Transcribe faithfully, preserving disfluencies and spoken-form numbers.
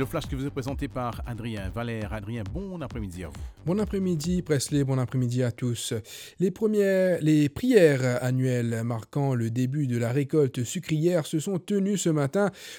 le flash qui vous est présenté par Adrien Valère. Adrien, bon après-midi à vous. Bon après-midi Presley, bon après-midi à tous. Les premières, les prières annuelles marquant le début de la récolte sucrière se sont tenues ce matin